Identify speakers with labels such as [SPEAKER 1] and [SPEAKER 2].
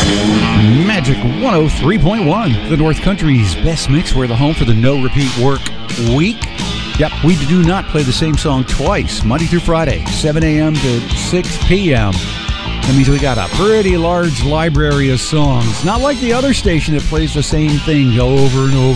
[SPEAKER 1] Magic 103.1, the North Country's best mix. We're the home for the no repeat work week. Yep, we do not play the same song twice, Monday through Friday, 7 a.m. to 6 p.m. That means we got a pretty large library of songs. Not like the other station that plays the same thing over and over